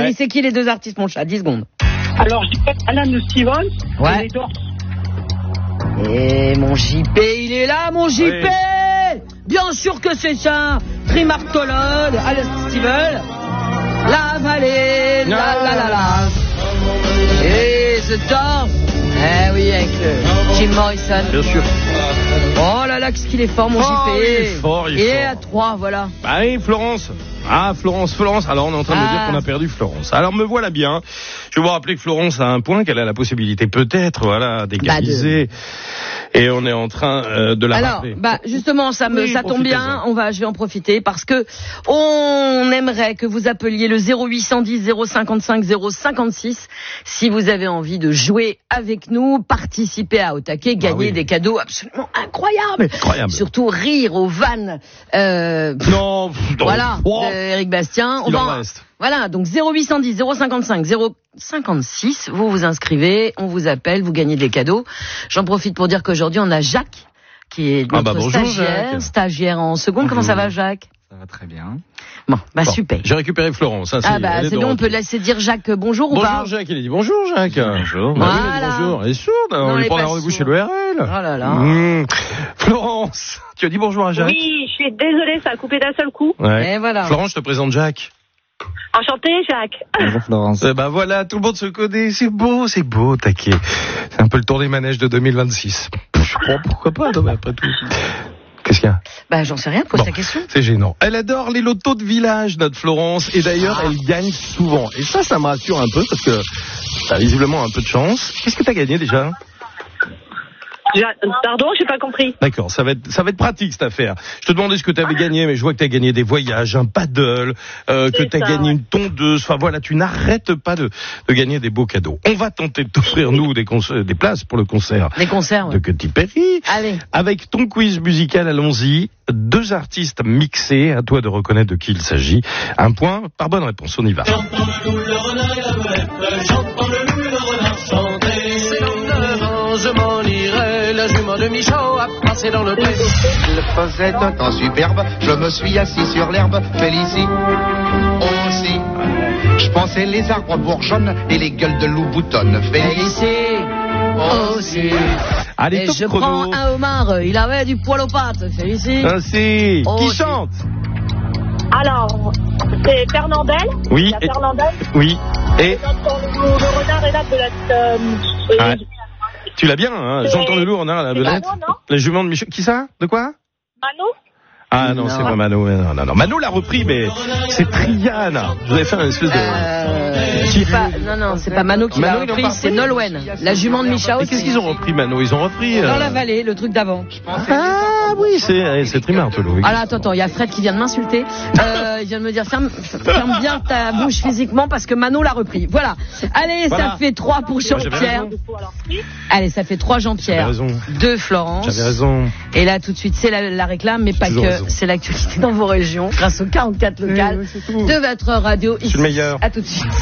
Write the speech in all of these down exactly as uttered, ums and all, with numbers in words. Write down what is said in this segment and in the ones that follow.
Allez, c'est qui les deux artistes, mon chat? dix secondes. Alors, je dirais Alan Stevens. Ouais. Et mon J P, il est là, mon J P oui. Bien sûr que c'est ça. Trimartolode, Alan Stevens. La vallée, la la la la. Et The Doors. Eh oui, avec le Jim Morrison. Bien sûr. Oh là là, qu'est-ce qu'il est fort, mon oh, J P. Il est fort, il est Et fort. à trois, voilà. Bah oui, Florence. Ah, Florence, Florence. Alors, on est en train de ah. me dire qu'on a perdu Florence. Alors, me voilà bien. Je vais vous rappeler que Florence a un point, qu'elle a la possibilité peut-être, voilà, d'égaliser. Bah de... Et on est en train euh, de la Alors, rappeler. bah justement, ça me, oui, ça tombe bien. On va, je vais en profiter parce que on aimerait que vous appeliez le zéro huit cent dix zéro cinquante-cinq zéro cinquante-six si vous avez envie de jouer avec nous, participer à Au Taquet, gagner ah oui. des cadeaux absolument incroyables. Incroyable. Surtout rire aux vannes. Euh, non, voilà. Oh. Eric Bastien. Il on en va, reste. Voilà, donc zéro huit cent dix zéro cinquante-cinq zéro cinquante-six, vous vous inscrivez, on vous appelle, vous gagnez des cadeaux. J'en profite pour dire qu'aujourd'hui on a Jacques, qui est notre ah bah bonjour, stagiaire, Jacques. stagiaire en seconde. Bonjour. Comment ça va, Jacques? Ça va très bien. Bon, bah bon, super. J'ai récupéré Florence. Hein, ah bah c'est bon, on peut laisser dire Jacques bonjour, bonjour ou pas? Bonjour Jacques, il a dit bonjour Jacques. Bonjour. Bah, voilà. oui, il a dit bonjour. Elle est sourde, non, on lui prend un rendez-vous chez l'O R L. Oh là là. Mmh. Florence, tu as dit bonjour à Jacques? Oui, je suis désolée, ça a coupé d'un seul coup. Ouais. Et voilà. Florence, je te présente Jacques. Enchanté, Jacques. Bonjour Florence. Eh ben voilà, tout le monde se connaît, c'est beau, c'est beau, Taquet. C'est un peu le tour des manèges de deux mille vingt-six. Je crois, pourquoi pas, non, mais après tout. Qu'est-ce qu'il y a? Bah j'en sais rien, pose bon, ta question. C'est gênant. Elle adore les lotos de village, notre Florence, et d'ailleurs ah. elle gagne souvent. Et ça, ça me rassure un peu parce que t'as visiblement un peu de chance. Qu'est-ce que t'as gagné déjà? Pardon, j'ai pas compris. D'accord, ça va être ça va être pratique cette affaire. Je te demandais ce que tu avais gagné, mais je vois que tu as gagné des voyages, un paddle, euh, que tu as gagné ouais. une tondeuse. Enfin voilà, tu n'arrêtes pas de, de gagner des beaux cadeaux. On va tenter de t'offrir nous des, concerts, des places pour le concert. Des concerts ouais. de Katy Perry. Allez. Avec ton quiz musical, allons-y. Deux artistes mixés, à toi de reconnaître de qui il s'agit. Un point par bonne réponse, on y va. J'entends le loup, le renard et la belette. J'entends le loup, le renard chanter. C'est dans le vent, je m'en irai. La jument de Michaud a passé dans le pré. Il faisait un temps superbe. Je me suis assis sur l'herbe. Félicie aussi. Je pensais les arbres bourgeonnent et les gueules de loup boutonnent. Félicie aussi. Allez, et je chrono. prends un homard, il avait du poil aux pattes. Félicie. Ainsi. Oh, qui si. chante? Alors, c'est Fernandel. Oui. Et... Fernandel. Oui. Et j'entends le, le renard et la belette. Euh, ah. Tu l'as bien, hein? J'entends le loup, renard et la belette. La jument de Michel. Qui ça? De quoi? Mano. Ah non, non. c'est pas Mano. Non, non, non. Mano l'a repris, mais c'est Triana. Je vous avais fait un espèce de... Euh, c'est pas, non, non, c'est pas Mano qui l'a repris, c'est Nolwenn, la jument de Michao. Et qu'est-ce qu'ils ont repris, Mano? Ils ont repris... Euh... Dans la vallée, le truc d'avant. Ah oui, c'est, c'est Trimartolo. Ah là, attends, attends, il y a Fred qui vient de m'insulter. Euh, il vient de me dire, ferme, ferme bien ta bouche physiquement parce que Mano l'a repris. Voilà. Allez, voilà. Ça fait trois pour Jean-Pierre. Allez, ça fait trois Jean-Pierre. Deux Florence. J'avais raison. Et là, tout de suite, c'est la, la réclame, mais pas Toujours que. Raison. C'est l'actualité dans vos régions, grâce aux quarante-quatre locales oui, de votre radio. Ici. C'est le meilleur. À tout de suite.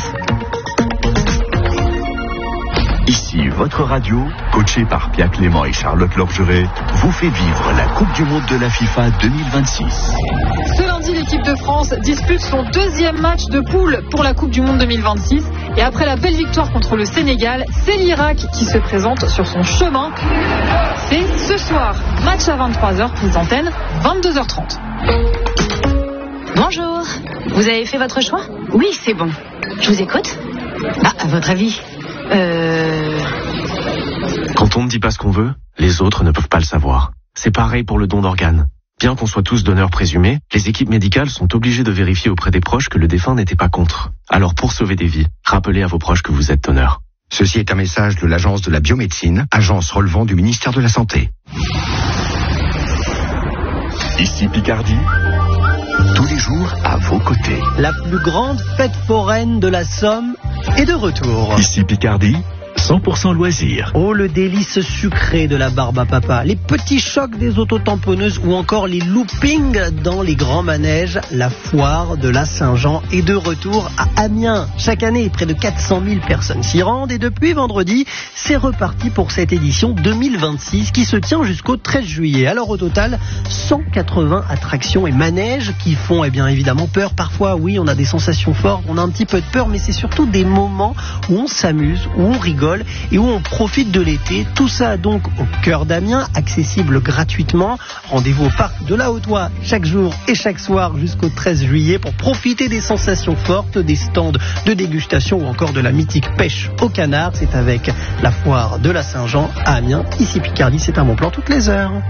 Ici, votre radio, coachée par Pierre Clément et Charlotte Lorgeret, vous fait vivre la Coupe du Monde de la FIFA deux mille vingt-six. Ce lundi, l'équipe de France dispute son deuxième match de poule pour la Coupe du Monde deux mille vingt-six. Et après la belle victoire contre le Sénégal, c'est l'Irak qui se présente sur son chemin. C'est ce soir, match à vingt-trois heures, prise d'antenne, vingt-deux heures trente. Bonjour, vous avez fait votre choix? Oui, c'est bon. Je vous écoute. Ah, à votre avis Euh... Quand on ne dit pas ce qu'on veut, les autres ne peuvent pas le savoir. C'est pareil pour le don d'organes. Bien qu'on soit tous donneurs présumés, les équipes médicales sont obligées de vérifier auprès des proches que le défunt n'était pas contre. Alors pour sauver des vies, rappelez à vos proches que vous êtes donneur. Ceci est un message de l'Agence de la biomédecine, agence relevant du ministère de la Santé. Ici Picardie, tous les jours à vos côtés. La plus grande fête foraine de la Somme est de retour. Ici Picardie, cent pour cent loisirs. Oh, le délice sucré de la barbe à papa, les petits chocs des autotamponneuses ou encore les loopings dans les grands manèges. La foire de la Saint-Jean est de retour à Amiens. Chaque année, près de quatre cent mille personnes s'y rendent et depuis vendredi, c'est reparti pour cette édition deux mille vingt-six qui se tient jusqu'au treize juillet. Alors au total, cent quatre-vingts attractions et manèges qui font eh bien évidemment peur. Parfois, oui, on a des sensations fortes, on a un petit peu de peur, mais c'est surtout des moments où on s'amuse, où on rigole et où on profite de l'été. Tout ça donc au cœur d'Amiens, accessible gratuitement. Rendez-vous au parc de la Haute-Oie chaque jour et chaque soir jusqu'au treize juillet pour profiter des sensations fortes, des stands de dégustation ou encore de la mythique pêche au canard. C'est avec la foire de la Saint-Jean à Amiens. Ici Picardie, c'est un bon plan toutes les heures.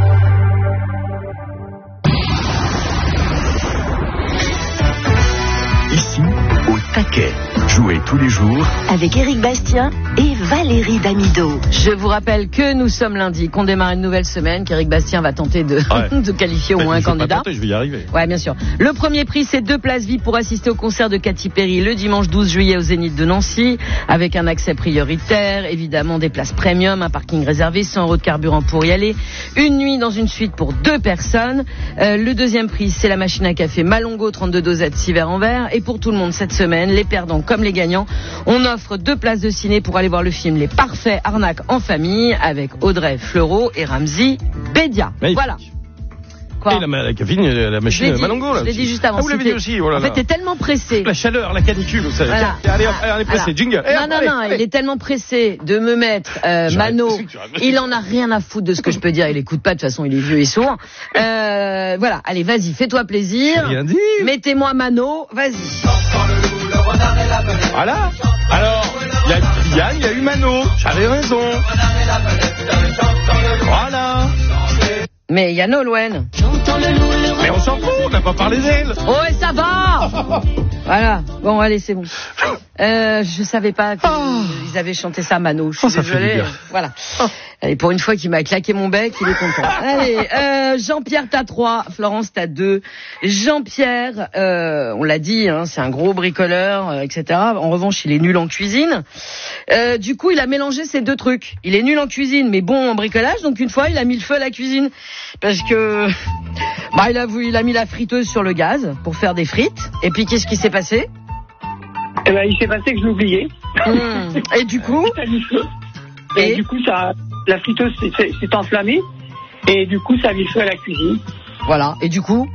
Ici, au taquet. Jouez tous les jours avec Éric Bastien et Valérie Damido. Je vous rappelle que nous sommes lundi, qu'on démarre une nouvelle semaine, qu'Éric Bastien va tenter de, ouais. de qualifier au moins un candidat. Tenter, je vais y arriver. Ouais, bien sûr. Le premier prix, c'est deux places V I P pour assister au concert de Katy Perry le dimanche douze juillet au Zénith de Nancy, avec un accès prioritaire, évidemment des places premium, un parking réservé, cent euros de carburant pour y aller, une nuit dans une suite pour deux personnes. Euh, le deuxième prix, c'est la machine à café Malongo, trente-deux dosettes, six verres en verre. Et pour tout le monde cette semaine, les perdants comme les gagnants, on offre deux places de ciné pour aller voir le film Les Parfaits Arnaques en famille avec Audrey Fleurot et Ramzy Bédia. Magnifique. Voilà. Quoi? Et la, la, la, la machine Malongo, là. Je l'ai dit juste avant. Ah, vous l'avez dit aussi, voilà. En fait, t'es tellement pressé. La chaleur, la canicule, vous savez. Voilà. Allez, hop, allez, on est pressé. Alors, Jingle. Non, non, non, il est tellement pressé de me mettre euh, Mano. Il en a rien à foutre de ce que je peux dire. Il écoute pas, de toute façon, il est vieux et sourd. Euh, voilà, allez, vas-y, fais-toi plaisir. Rien dit. Mettez-moi Mano, vas-y. Voilà. Alors, il y a eu Triane, il y a eu Mano. J'avais raison. Voilà. Mais il y a Nolwenn. Mais on s'en fout, on n'a pas parlé d'elle. Oh, et ça va. Voilà. Bon, allez, c'est bon. Euh, je savais pas qu'ils oh. avaient chanté ça à Mano. Je suis oh, désolée. Voilà. Oh. Allez, pour une fois qu'il m'a claqué mon bec, il est content. Allez, euh, Jean-Pierre, t'as trois. Florence, t'as deux. Jean-Pierre, euh, on l'a dit, hein, c'est un gros bricoleur, euh, et cetera. En revanche, il est nul en cuisine. Euh, du coup, il a mélangé ces deux trucs. Il est nul en cuisine, mais bon en bricolage. Donc une fois, il a mis le feu à la cuisine. Parce que... Bah, il a, il a mis la friteuse sur le gaz pour faire des frites. Et puis, qu'est-ce qui s'est passé? Eh ben, il s'est passé que je l'oubliais. Mmh. Et du coup Et, et du coup, ça, la friteuse s'est, s'est enflammée. Et du coup, ça a mis le feu à la cuisine. Voilà. Et du coup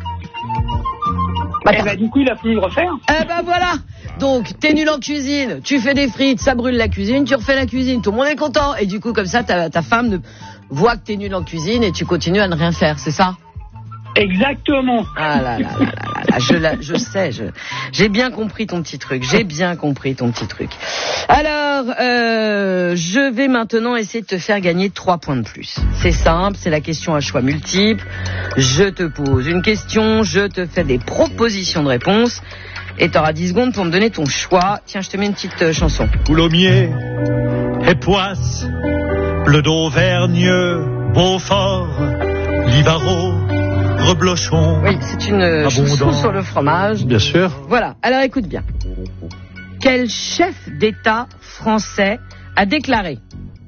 bah, Eh ben, du coup, il a pu le refaire. Eh ben, voilà. Donc, t'es nul en cuisine, tu fais des frites, ça brûle la cuisine, tu refais la cuisine, tout le monde est content. Et du coup, comme ça, ta, ta femme ne voit que t'es nul en cuisine et tu continues à ne rien faire, c'est ça? Exactement. Ah là là là là là, je, la, je sais, je, j'ai bien compris ton petit truc, j'ai bien compris ton petit truc. Alors, euh, je vais maintenant essayer de te faire gagner trois points de plus. C'est simple, c'est la question à choix multiples. Je te pose une question, je te fais des propositions de réponse et t'auras dix secondes pour me donner ton choix. Tiens, je te mets une petite euh, chanson. Coulommiers, Époisse, le d'Auvergne, Beaufort, Livaro, Reblochon. Oui, c'est une euh, chanson sur le fromage. Bien sûr. Voilà, alors écoute bien. Quel chef d'État français a déclaré: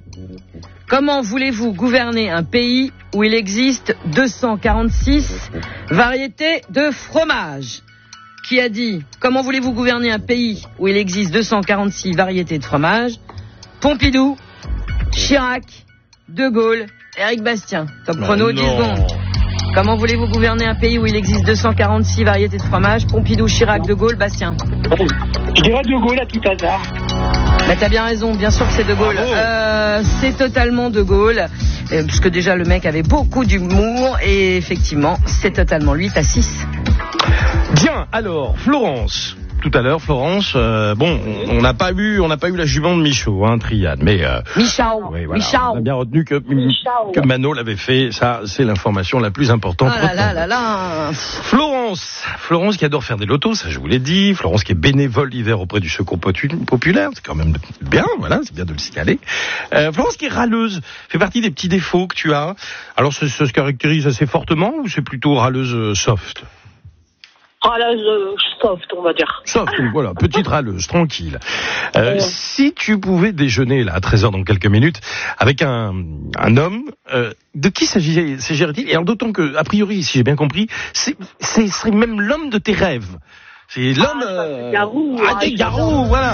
comment voulez-vous gouverner un pays où il existe deux cent quarante-six variétés de fromage? Qui a dit: comment voulez-vous gouverner un pays où il existe deux cent quarante-six variétés de fromage? Pompidou, Chirac, De Gaulle, Éric Bastien. Top chrono, dix secondes. Comment voulez-vous gouverner un pays où il existe deux cent quarante-six variétés de fromage? Pompidou, Chirac, De Gaulle, Bastien. Je dirais De Gaulle à tout hasard. Bah, t'as bien raison, bien sûr que c'est De Gaulle. Euh, c'est totalement De Gaulle, euh, puisque déjà le mec avait beaucoup d'humour, et effectivement, c'est totalement lui, t'as six. Bien, alors, Florence. Tout à l'heure, Florence, euh, bon, on n'a pas eu, on n'a pas eu la jument de Michaud, hein, Triade, mais euh, Michao, oui, voilà, Michao. On a bien retenu que Michao. que Mano l'avait fait. Ça, c'est l'information la plus importante. Ah là là là là. Florence, Florence qui adore faire des lotos, ça je vous l'ai dit. Florence qui est bénévole l'hiver auprès du Secours Populaire, c'est quand même bien, voilà, c'est bien de le signaler. Euh, Florence qui est râleuse, fait partie des petits défauts que tu as. Alors, ça, ça se caractérise assez fortement ou c'est plutôt râleuse soft? Ah là, je, soft, on va dire. Soft, donc voilà, petite râleuse, tranquille. Euh, ouais. Si tu pouvais déjeuner, là, à treize heures dans quelques minutes, avec un, un homme, euh, de qui s'agirait-il? Et alors d'autant que, a priori, si j'ai bien compris, c'est, c'est, serait même l'homme de tes rêves. C'est l'homme... Ah, euh... Garou. Ah, des Garous, voilà.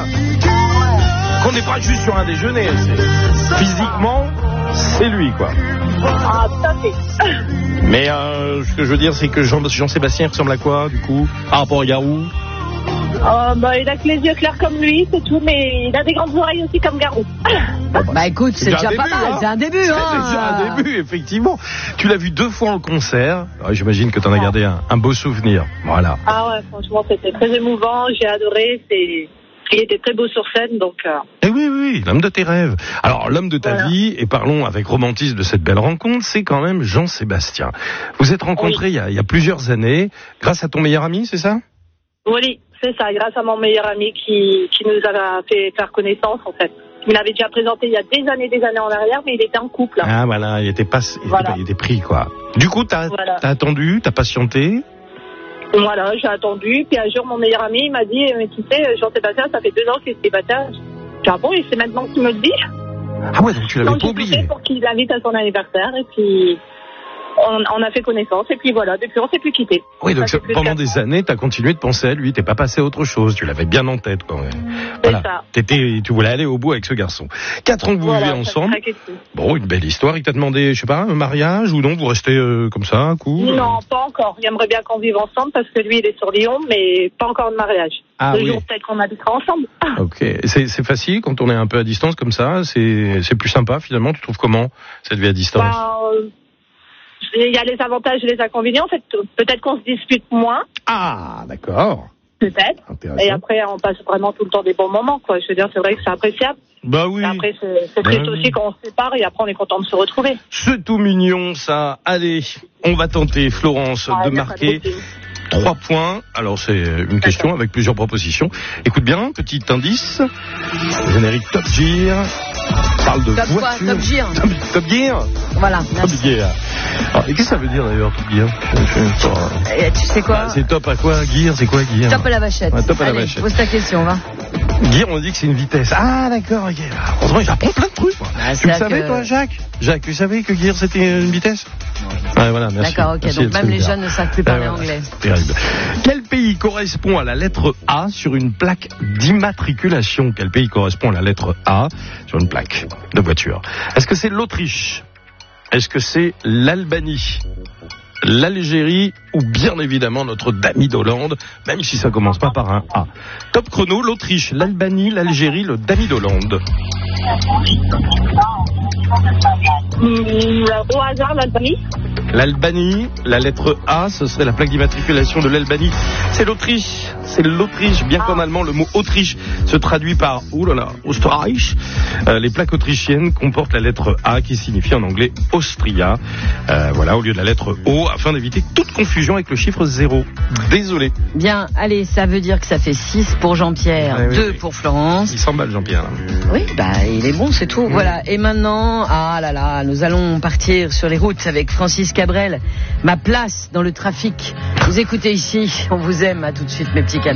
Qu'on n'est pas juste sur un déjeuner, c'est... Physiquement, c'est lui, quoi. Ah, tout à fait. Mais euh, ce que je veux dire, c'est que Jean, Jean-Sébastien ressemble à quoi, du coup, par rapport à Garou? euh, bah, Il a que les yeux clairs comme lui, c'est tout, mais il a des grandes oreilles aussi comme Garou. Bah écoute, c'est, c'est déjà début, pas mal, hein. C'est un début. C'est hein. déjà un début, effectivement. Tu l'as vu deux fois en concert. Alors, j'imagine que tu en as gardé un, un beau souvenir. Voilà. Ah ouais, franchement, c'était très émouvant, j'ai adoré, c'est... Il était très beau sur scène, donc... Euh... Eh oui, oui, l'homme de tes rêves. Alors, l'homme de ta voilà. vie, et parlons avec romantisme de cette belle rencontre, c'est quand même Jean-Sébastien. Vous êtes rencontrés oui. il, y a, il y a plusieurs années, grâce à ton meilleur ami, c'est ça? Oui, c'est ça, grâce à mon meilleur ami qui, qui nous a fait faire connaissance, en fait. Il m'avait déjà présenté il y a des années, des années en arrière, mais il était en couple. Ah, voilà, il était, pas, il voilà. était, il était pris, quoi. Du coup, t'as, voilà. t'as attendu, t'as patienté? Voilà, j'ai attendu, puis un jour mon meilleur ami il m'a dit, mais tu sais, Jean-Sébastien, ça fait deux ans qu'il est célibataire. J'ai dit, ah bon, et c'est maintenant que tu me le dis? Ah ouais, donc tu l'avais donc, pas oublié. Pour qu'il invite à son anniversaire, et puis on, on a fait connaissance, et puis voilà, depuis on s'est plus quittés. Oui, donc ça, pendant des années, t'as continué de penser à lui, t'es pas passé à autre chose, tu l'avais bien en tête quand même. C'est voilà. ça. T'étais, tu voulais aller au bout avec ce garçon. Quatre ans que vous voilà, vivez ensemble. Bon, une belle histoire. Il t'a demandé, je sais pas, un mariage ou non? Vous restez euh, comme ça, cool? Non, pas encore. Il aimerait bien qu'on vive ensemble parce que lui, il est sur Lyon, mais pas encore de mariage. Ah, Le oui. jour peut-être qu'on habitera ensemble. Ok. C'est, c'est facile quand on est un peu à distance comme ça. C'est, c'est plus sympa finalement. Tu trouves comment cette vie à distance? Bah, euh... Il y a les avantages et les inconvénients. En fait, peut-être qu'on se dispute moins. Ah, d'accord. Peut-être. Et après, on passe vraiment tout le temps des bons moments, quoi. Je veux dire, c'est vrai que c'est appréciable. Bah oui. Et après, c'est, c'est triste bah aussi oui. quand on se sépare et après, on est content de se retrouver. C'est tout mignon, ça. Allez, on va tenter, Florence, ah, de marquer trois points. Alors, c'est une question avec plusieurs propositions. Écoute bien, petit indice. Générique Top Gear. Parle de top voiture. Quoi, top Gear. Top, top Gear. Voilà. Top Gear. Alors, et qu'est-ce que ça veut dire d'ailleurs, Top Gear? Et tu sais quoi bah, c'est top à quoi? Gear, c'est quoi Gear? Top à la vachette. Ouais, top à Allez, la vachette. Pose ta question, va. Gear, on dit que c'est une vitesse. Ah, d'accord, ok. Heureusement, j'apprends plein de trucs. Ah, tu le savais, que... toi, Jacques? Jacques, tu savais que Gear, c'était une vitesse? Ouais, voilà, merci. D'accord, ok. Merci, donc même les jeunes ne savent plus parler ah, voilà. anglais. Terrible. Quel pays correspond à la lettre A sur une plaque d'immatriculation? Quel pays correspond à la lettre A sur une plaque de voiture? Est-ce que c'est l'Autriche? Est-ce que c'est l'Albanie, l'Algérie ou bien évidemment notre Dami d'Hollande, même si ça commence pas par un A? Top chrono, l'Autriche, l'Albanie, l'Algérie, le Dami d'Hollande. Mmh, au hasard, l'Albanie. L'Albanie, la lettre A, ce serait la plaque d'immatriculation de l'Albanie. C'est l'Autriche, c'est l'Autriche, bien qu'en allemand, le mot Autriche se traduit par, oulala, Österreich. Euh, les plaques autrichiennes comportent la lettre A qui signifie en anglais Austria. Euh, voilà, au lieu de la lettre O, afin d'éviter toute confusion avec le chiffre zéro. Désolé. Bien, allez, ça veut dire que ça fait six pour Jean-Pierre, ouais, deux oui, pour Florence. Il s'emballe, Jean-Pierre. Là. Oui, bah, il est bon, c'est tout. Mmh. Voilà. Et maintenant, ah là là, nous allons partir sur les routes avec Francis Cabrel. Ma place dans le trafic. Vous écoutez ici, on vous aime. À tout de suite, mes petits camarades.